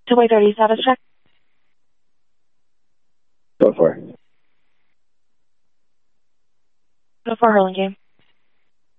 to White 30 status check. Go for it. Go for Hurling game.